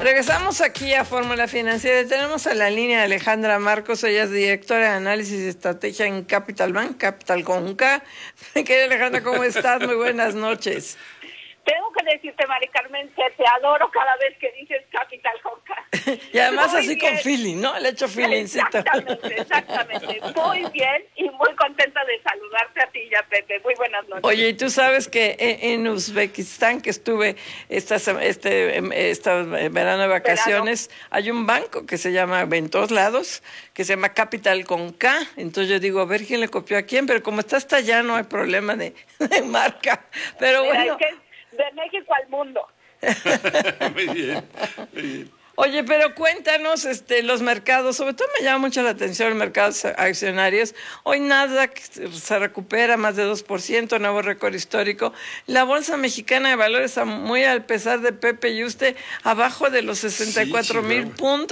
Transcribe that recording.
Regresamos aquí a Fórmula Financiera. Tenemos a la línea a Alejandra Marcos, ella es directora de análisis y estrategia en Capital Bank, Capital con K. Querida Alejandra, ¿cómo estás? Muy buenas noches. Tengo que decirte, Mari Carmen, que te adoro cada vez que dices Capital con K. Y además muy así bien. Con feeling, ¿no? Le echo feelingcito. Exactamente. Muy bien y muy contenta de saludarte a ti y a Pepe. Muy buenas noches. Oye, y tú sabes que en Uzbekistán, que estuve este verano de vacaciones, hay un banco que se llama, en todos lados, que se llama Capital con K. Entonces yo digo, a ver quién le copió a quién, pero como está hasta allá no hay problema de marca. Pero Mira, bueno. es que de México al mundo. Muy bien, muy bien. Oye, pero cuéntanos los mercados, sobre todo me llama mucho la atención los mercados accionarios. Hoy Nasdaq se recupera más de 2%, nuevo récord histórico. La Bolsa Mexicana de Valores, muy al pesar de Pepe y usted, abajo de los 64,000 puntos.